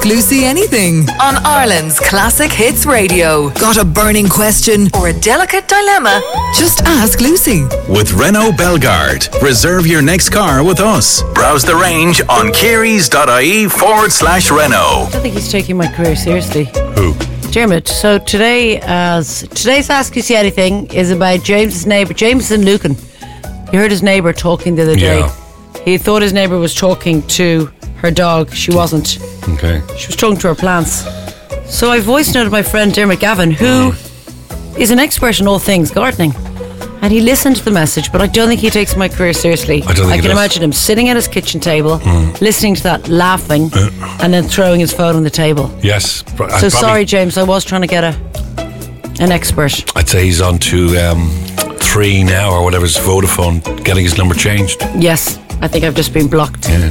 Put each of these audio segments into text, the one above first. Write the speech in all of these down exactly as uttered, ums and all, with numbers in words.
Lucy anything on Ireland's Classic Hits Radio. Got a burning question or a delicate dilemma? Just ask Lucy. With Renault Belgard, reserve your next car with us. Browse the range on kerrys.ie forward slash Renault. I don't think he's taking my career seriously. Who? Dermot. So today, as today's Ask Lucy Anything is about James's neighbour, James in Lucan. He heard his neighbour talking the other day. Yeah. He thought his neighbour was talking to her dog. She wasn't. Okay. She was talking to her plants. So I voice noted my friend Dermot Gavin, who mm. is an expert in all things gardening. And he listened to the message, but I don't think he takes my career seriously. I don't think I he can does. imagine him sitting at his kitchen table, Mm. listening to that, laughing, Uh. and then throwing his phone on the table. Yes. Pro- I'd So probably- sorry, James, I was trying to get a an expert. I'd say he's on to um, three now or whatever, his Vodafone, getting his number changed. Yes, I think I've just been blocked. Yeah.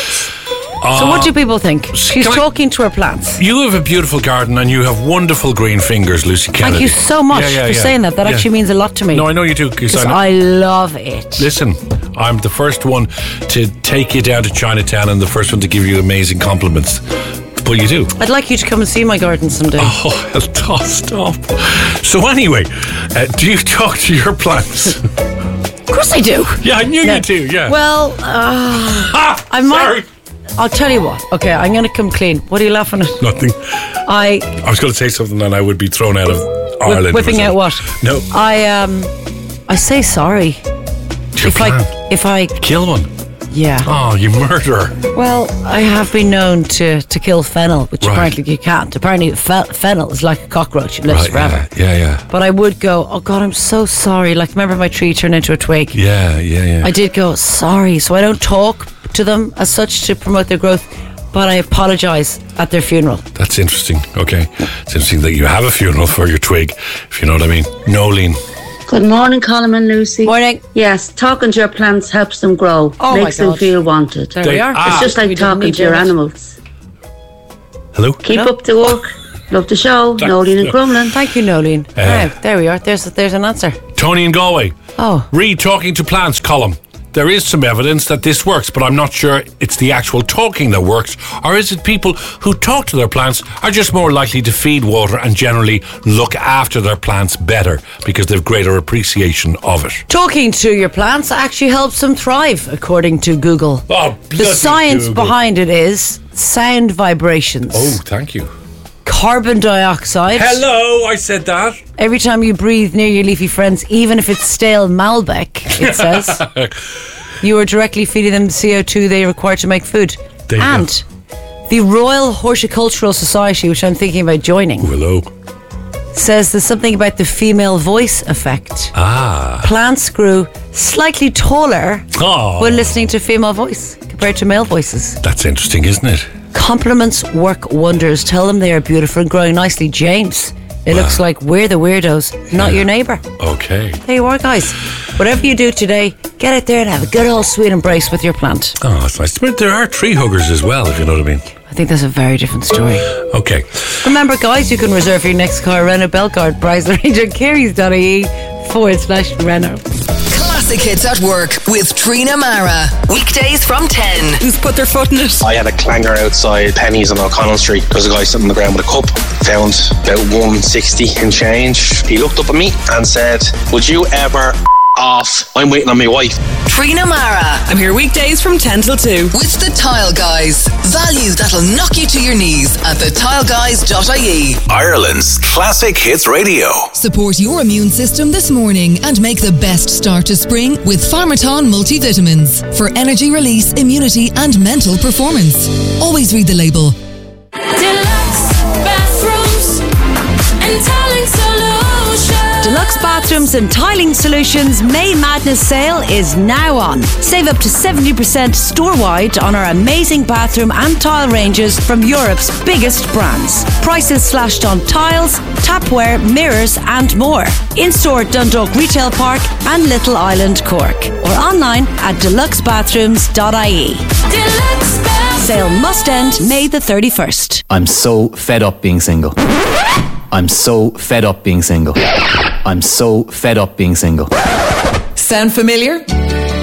So what do people think? She's can I- talking to her plants. You have a beautiful garden and you have wonderful green fingers, Lucy Kennedy. Thank you so much Yeah, yeah, for yeah. saying that. That Yeah. actually means a lot to me. No, I know you do. 'Cause Because I know- I love it. Listen, I'm the first one to take you down to Chinatown and the first one to give you amazing compliments. But you do. I'd like you to come and see my garden someday. Oh, I'll stop. So anyway, uh, do you talk to your plants? Of course I do. Yeah, I knew No. you do, yeah. Well, uh, ah, I might. sorry. I'll tell you what. Okay, I'm going to come clean. What are you laughing at? Nothing. I I was going to say something and I would be thrown out of Ireland. if whipping I said- out what? No. I um, I say sorry To your if plant. I if I Kill one. yeah. Oh, you murderer. Well, I have been known to, to kill fennel, which Right. apparently you can't. Apparently, fe- fennel is like a cockroach; it lives Right, forever. yeah, yeah, yeah. But I would go, oh God, I'm so sorry. Like, remember my tree turned into a twig? Yeah, yeah, yeah. I did go, sorry. So I don't talk to them as such to promote their growth, but I apologise at their funeral. That's interesting. Okay. It's interesting that you have a funeral for your twig, if you know what I mean. Nolene. Good morning, Colin and Lucy. Morning. Yes, talking to your plants helps them grow, Oh my makes them God. feel wanted. There They we are. are. It's just We like didn't talking need to your Dermot. animals. Hello? Keep Hello? up the work. Love the show. Thanks. Nolene and Crumlin. Thank you, Nolene. Uh, Now, there we are. There's there's an answer. Tony in Galway. Oh. Read Talking to Plants column. There is some evidence that this works, but I'm not sure it's the actual talking that works, or is it people who talk to their plants are just more likely to feed water and generally look after their plants better because they've greater appreciation of it. Talking to your plants actually helps them thrive, according to Google. Oh, the bloody science Google. behind it is sound vibrations. Oh, thank you. Carbon dioxide. Hello, I said that. Every time you breathe near your leafy friends, even if it's stale Malbec, it says, you are directly feeding them the C O two they require to make food. There you And the Royal Horticultural Society, which I'm thinking about joining, Hello. says there's something about the female voice effect. Ah. Plants grew slightly taller Oh. when listening to female voice compared to male voices. That's interesting, isn't it? Compliments work wonders. Tell them they are beautiful and growing nicely. James, it Wow. looks like we're the weirdos, not Yeah. your neighbour. Okay. There you are, guys. Whatever you do today, get out there and have a good old sweet embrace with your plant. Oh, that's nice. But there are tree huggers as well, if you know what I mean. I think that's a very different story. Okay. Remember, guys, you can reserve your next car, Renault Belgard, Price the Range at kerrys.ie forward slash Renault. Classic Hits at Work with Trina Mara. Weekdays from ten. Who's put their foot in it? I had a clanger outside Penny's on O'Connell Street. There was a guy sitting on the ground with a cup. Found about one sixty in change. He looked up at me and said, would you ever off? I'm waiting on my wife. Trina Mara. I'm here weekdays from ten till two. With the Tile Guys. Value that'll knock you to your knees at the tile guys dot I E. Ireland's Classic Hits Radio. Support your immune system this morning and make the best start to spring with Pharmaton multivitamins for energy release, immunity and mental performance. Always read the label. Deluxe bathrooms and tiling solutions. Deluxe Bathrooms and Tiling Solutions May Madness sale is now on. Save up to seventy percent store-wide on our amazing bathroom and tile ranges from Europe's biggest brands. Prices slashed on tiles, tapware, mirrors and more. In-store Dundalk Retail Park and Little Island, Cork. Or online at deluxe bathrooms dot I E. Deluxe bathrooms. Sale must end May the thirty-first. I'm so fed up being single. I'm so fed up being single. I'm so fed up being single. Sound familiar?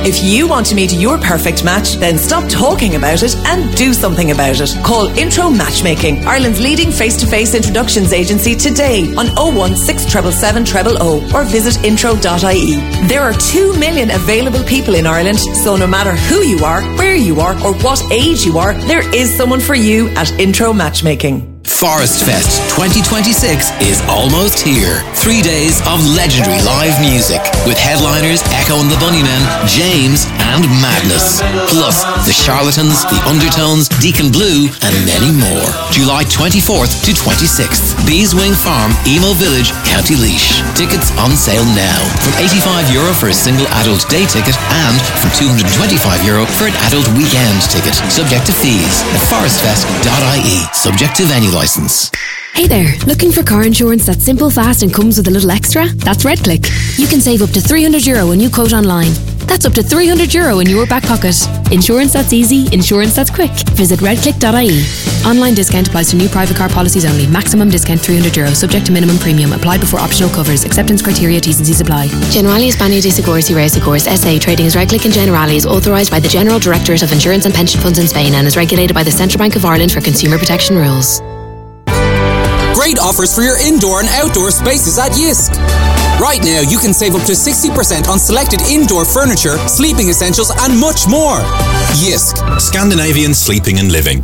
If you want to meet your perfect match, then stop talking about it and do something about it. Call Intro Matchmaking, Ireland's leading face-to-face introductions agency today on oh one six seven seven seven oh or visit intro dot I E. There are two million available people in Ireland, so no matter who you are, where you are, or what age you are, there is someone for you at Intro Matchmaking. Forest Fest twenty twenty-six is almost here. Three days of legendary live music with headliners Echo and the Bunnymen, James and Madness. Plus The Charlatans, The Undertones, Deacon Blue and many more. July twenty-fourth to twenty-sixth. Beeswing Farm, Emo Village, County Laois. Tickets on sale now. From eighty-five euro for a single adult day ticket and from two hundred twenty-five euro for an adult weekend ticket. Subject to fees at forest fest dot I E. Subject to venue license. Hey there, looking for car insurance that's simple, fast and comes with a little extra? That's RedClick. You can save up to three hundred euro when you quote online. That's up to three hundred euro in your back pocket. Insurance that's easy, insurance that's quick. Visit redclick dot I E. Online discount applies to new private car policies only. Maximum discount three hundred euro, subject to minimum premium. Applied before optional covers. Acceptance criteria, T's and C's apply. Generali España de Seguros y Reasegurs S A trading as RedClick and Generali is authorised by the General Directorate of Insurance and Pension Funds in Spain and is regulated by the Central Bank of Ireland for consumer protection rules. Great offers for your indoor and outdoor spaces at Yisk. Right now, you can save up to sixty percent on selected indoor furniture, sleeping essentials, and much more. Yisk. Scandinavian sleeping and living.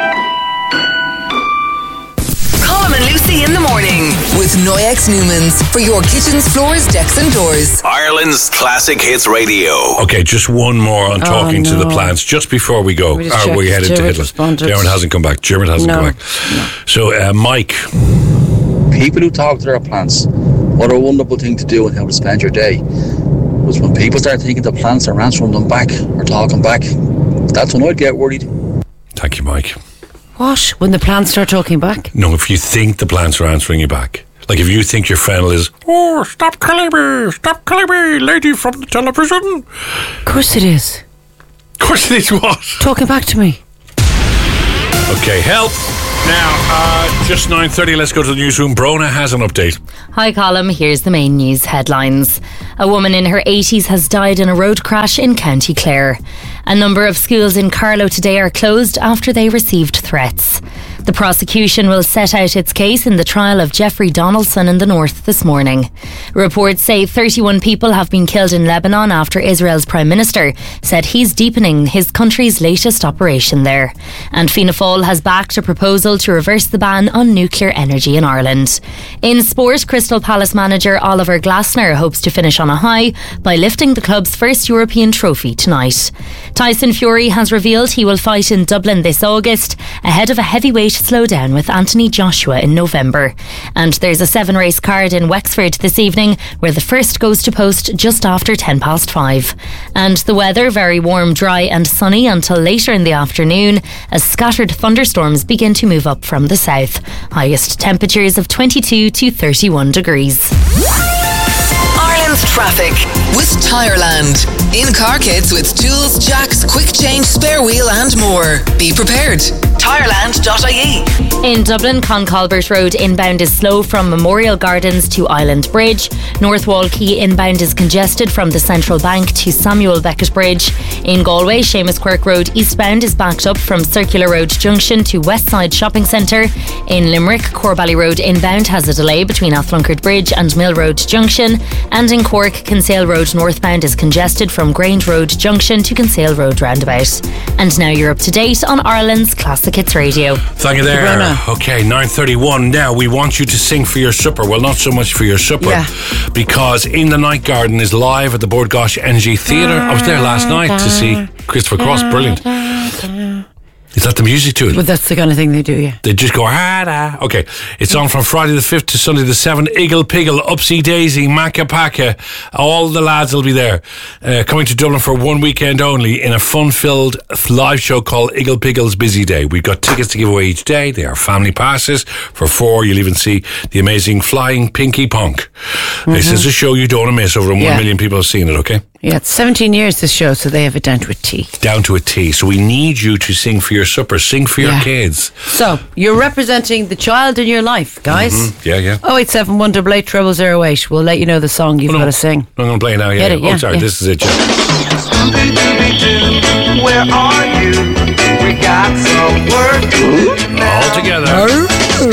Colm and Lucy in the morning with Noyex Newmans for your kitchens, floors, decks and doors. Ireland's Classic Hits Radio. Okay, just one more on Oh, talking to the no. plants just before we go. We just Or we checked. head into Dermot Hitler. responded. Dermot hasn't come back. Dermot hasn't No. come back. So, uh, Mike. People who talk to their plants, what a wonderful thing to do and how to spend your day. Because when people start thinking the plants are answering them back or talking back, that's when I'd get worried. Thank you, Mike. What? When the plants start talking back? No, if you think the plants are answering you back. Like if you think your fennel is, oh, stop calling me, stop calling me, lady from the television. Of course it is. Of course it is what? Talking back to me. Okay, help. Now, uh, just nine thirty, let's go to the newsroom. Brona has an update. Hi, Colm. Here's the main news headlines. A woman in her eighties has died in a road crash in County Clare. A number of schools in Carlow today are closed after they received threats. The prosecution will set out its case in the trial of Jeffrey Donaldson in the north this morning. Reports say thirty-one people have been killed in Lebanon after Israel's Prime Minister said he's deepening his country's latest operation there. And Fianna Fáil has backed a proposal to reverse the ban on nuclear energy in Ireland. In sport, Crystal Palace manager Oliver Glasner hopes to finish on a high by lifting the club's first European trophy tonight. Tyson Fury has revealed he will fight in Dublin this August ahead of a heavyweight slowdown with Anthony Joshua in November. And there's a seven race card in Wexford this evening where the first goes to post just after ten past five. And the weather, very warm, dry and sunny until later in the afternoon as scattered thunderstorms begin to move up from the south. Highest temperatures of twenty-two to thirty-one degrees. Ireland's traffic with Tireland. In-car kits with tools, jacks, quick change, spare wheel and more. Be prepared. Tireland dot I E. In Dublin, Concalbert Road inbound is slow from Memorial Gardens to Island Bridge. North Wall Quay inbound is congested from the Central Bank to Samuel Beckett Bridge. In Galway, Seamus Quirk Road eastbound is backed up from Circular Road Junction to Westside Shopping Centre. In Limerick, Corbally Road inbound has a delay between Athlunkard Bridge and Mill Road Junction. And in Cork, Kinsale Road northbound is congested from Grange Road Junction to Kinsale Road roundabout. And now you're up to date on Ireland's Classic Hits Radio. Thank you there. Okay, nine thirty-one. Now we want you to sing for your supper. Well, not so much for your supper, Yeah. because In the Night Garden is live at the Bord Gáis Energy Theatre. I was there last night to see Christopher Cross. Brilliant. Is that the music to it? But that's the kind of thing they do, yeah. They just go, ah, da. Okay. It's on from Friday the fifth to Sunday the seventh. Iggle Piggle, Upsy Daisy, Macca Pacca. All the lads will be there. Uh, coming to Dublin for one weekend only in a fun-filled live show called Iggle Piggle's Busy Day. We've got tickets to give away each day. They are family passes. For four, you'll even see the amazing Flying Pinky Punk. Mm-hmm. This is a show you don't want to miss. Over one Yeah. million people have seen it, okay? Yeah, it's seventeen years this show, so they have it down to a T. Down to a T. So we need you to sing for your supper, sing for your Yeah. kids. So, you're representing the child in your life, guys. Mhm. Yeah, yeah. oh eight seven one eight eight zero zero eight. We'll let you know the song you've Oh, no. got to sing. I'm going to play now, yeah. Get it, yeah, oh, sorry, yeah. this is it, yeah. Where are you? We got some work to do now. All together.